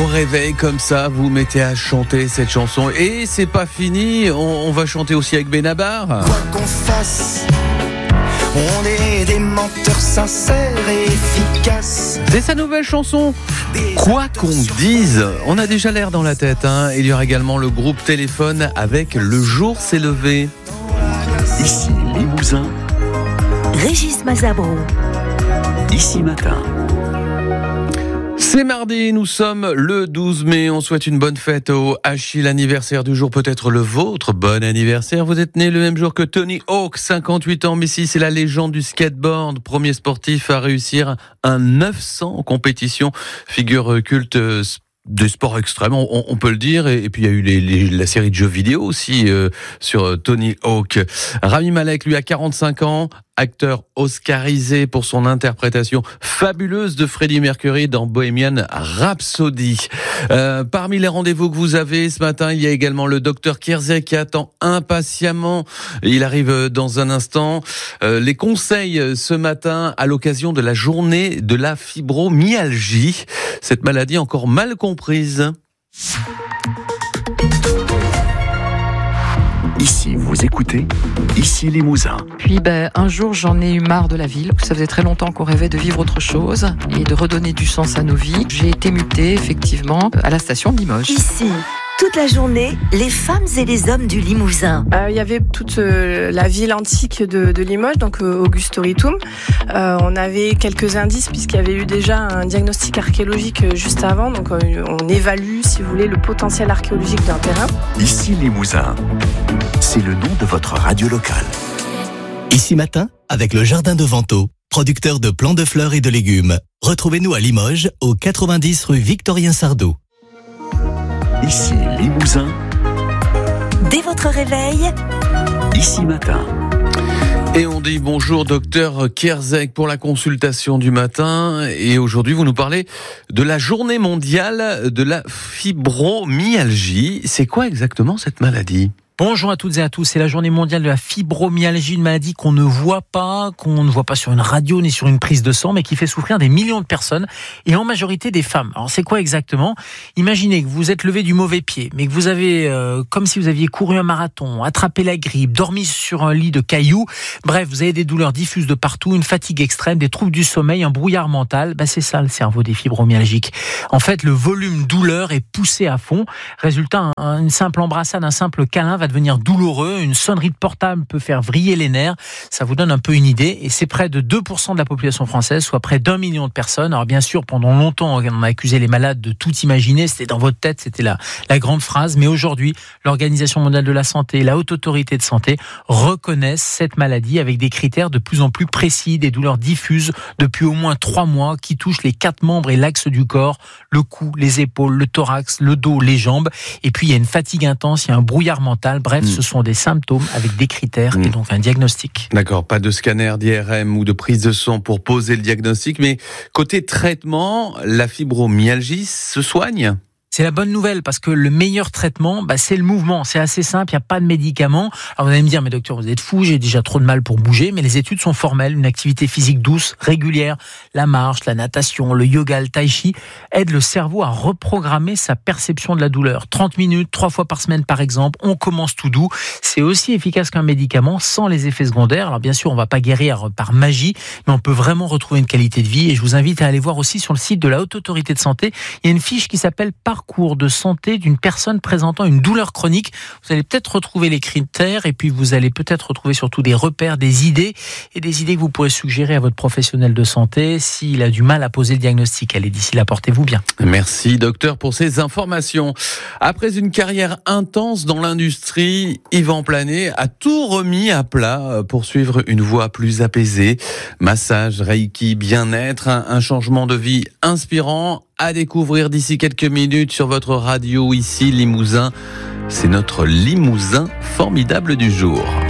réveil comme ça, vous mettez à chanter cette chanson. Et c'est pas fini, on va chanter aussi avec Benabar. Quoi qu'on fasse, on est des menteurs sincères et efficaces. C'est sa nouvelle chanson. Quoi qu'on dise, on a déjà l'air dans la tête. Il y aura également le groupe Téléphone avec Le jour s'est levé. Ici Limousin. Régis Mazabro. Ici Matin. C'est mardi, nous sommes le 12 mai, on souhaite une bonne fête au Achille, l'anniversaire du jour, peut-être le vôtre, bon anniversaire. Vous êtes né le même jour que Tony Hawk, 58 ans, mais si c'est la légende du skateboard, premier sportif à réussir un 900 en compétition, figure culte des sports extrêmes, on peut le dire, et puis il y a eu la série de jeux vidéo aussi sur Tony Hawk. Rami Malek, lui, a 45 ans, acteur oscarisé pour son interprétation fabuleuse de Freddie Mercury dans Bohemian Rhapsody. Parmi les rendez-vous que vous avez ce matin, il y a également le docteur Kierzek qui attend impatiemment. Il arrive dans un instant. Les conseils ce matin à l'occasion de la journée de la fibromyalgie, cette maladie encore mal comprise. Ici, vous écoutez, ici Limousin. Puis un jour, j'en ai eu marre de la ville. Ça faisait très longtemps qu'on rêvait de vivre autre chose et de redonner du sens à nos vies. J'ai été mutée, effectivement, à la station de Limoges. Ici, toute la journée, les femmes et les hommes du Limousin. Il y avait toute la ville antique de Limoges, donc Augustoritum. On avait quelques indices puisqu'il y avait eu déjà un diagnostic archéologique juste avant. Donc on évalue, si vous voulez, le potentiel archéologique d'un terrain. Ici Limousin. C'est le nom de votre radio locale. Ici Matin, avec le Jardin de Vento, producteur de plants de fleurs et de légumes. Retrouvez-nous à Limoges, au 90 rue Victorien Sardou. Ici Limousin. Dès votre réveil, Ici Matin. Et on dit bonjour docteur Kierzek pour la consultation du matin. Et aujourd'hui, vous nous parlez de la journée mondiale de la fibromyalgie. C'est quoi exactement cette maladie ? Bonjour à toutes et à tous, c'est la journée mondiale de la fibromyalgie, une maladie qu'on ne voit pas sur une radio ni sur une prise de sang, mais qui fait souffrir des millions de personnes et en majorité des femmes. Alors c'est quoi exactement ? Imaginez que vous êtes levé du mauvais pied, mais que vous avez, comme si vous aviez couru un marathon, attrapé la grippe, dormi sur un lit de cailloux, bref, vous avez des douleurs diffuses de partout, une fatigue extrême, des troubles du sommeil, un brouillard mental, c'est ça le cerveau des fibromyalgiques. En fait, le volume douleur est poussé à fond, résultat, une simple embrassade, un simple câlin va devenir douloureux, une sonnerie de portable peut faire vriller les nerfs, ça vous donne un peu une idée, et c'est près de 2% de la population française, soit près d'1 million de personnes. Alors bien sûr, pendant longtemps, on a accusé les malades de tout imaginer, c'était dans votre tête, c'était la grande phrase, mais aujourd'hui, l'Organisation mondiale de la santé, la Haute Autorité de santé reconnaissent cette maladie avec des critères de plus en plus précis, des douleurs diffuses depuis au moins 3 mois qui touchent les 4 membres et l'axe du corps, le cou, les épaules, le thorax, le dos, les jambes, et puis il y a une fatigue intense, il y a un brouillard mental. Bref, ce sont des symptômes avec des critères et donc un diagnostic. D'accord, pas de scanner, d'IRM ou de prise de sang pour poser le diagnostic, mais côté traitement, la fibromyalgie se soigne ? C'est la bonne nouvelle parce que le meilleur traitement, c'est le mouvement. C'est assez simple, il n'y a pas de médicaments. Alors vous allez me dire, mais docteur, vous êtes fou, j'ai déjà trop de mal pour bouger. Mais les études sont formelles. Une activité physique douce, régulière, la marche, la natation, le yoga, le tai chi, aide le cerveau à reprogrammer sa perception de la douleur. 30 minutes, 3 fois par semaine par exemple, on commence tout doux. C'est aussi efficace qu'un médicament sans les effets secondaires. Alors bien sûr, on ne va pas guérir par magie, mais on peut vraiment retrouver une qualité de vie. Et je vous invite à aller voir aussi sur le site de la Haute Autorité de Santé. Il y a une fiche qui s'appelle Parcours de santé d'une personne présentant une douleur chronique. Vous allez peut-être retrouver les critères et puis vous allez peut-être retrouver surtout des repères, des idées que vous pourrez suggérer à votre professionnel de santé s'il a du mal à poser le diagnostic. Allez, d'ici là, portez-vous bien. Merci docteur pour ces informations. Après une carrière intense dans l'industrie, Yvan Planet a tout remis à plat pour suivre une voie plus apaisée. Massage, reiki, bien-être, un changement de vie inspirant à découvrir d'ici quelques minutes sur votre radio ici Limousin. C'est notre Limousin formidable du jour.